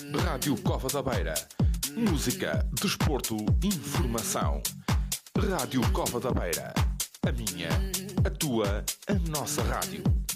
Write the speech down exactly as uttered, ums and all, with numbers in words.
Rádio Cova da Beira. Música, desporto, informação. Rádio Cova da Beira. A minha, a tua, a nossa rádio.